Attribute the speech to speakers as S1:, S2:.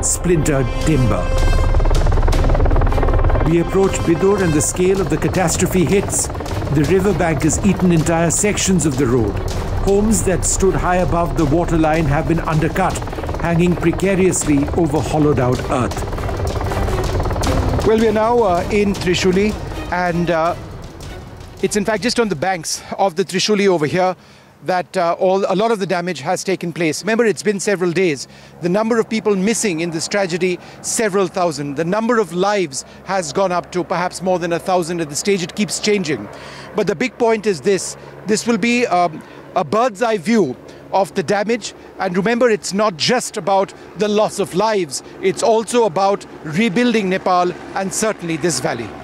S1: splintered timber. We approach Bidur and the scale of the catastrophe hits. The riverbank has eaten entire sections of the road. Homes that stood high above the waterline have been undercut, hanging precariously over hollowed-out earth.
S2: Well, we are now in Trishuli, and it's in fact just on the banks of the Trishuli over here that a lot of the damage has taken place. Remember, it's been several days. The number of people missing in this tragedy, several thousand. The number of lives has gone up to perhaps more than 1,000 at the stage. It keeps changing. But the big point is this. This will be a bird's eye view of the damage. And remember, it's not just about the loss of lives. It's also about rebuilding Nepal and certainly this valley.